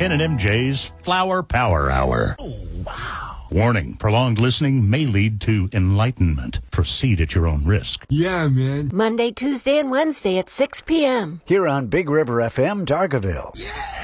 Ken and MJ's Flower Power Hour. Oh, wow. Warning, prolonged listening may lead to enlightenment. Proceed at your own risk. Yeah, man. Monday, Tuesday, and Wednesday at 6 p.m. Here on Big River FM, Dargaville. Yeah.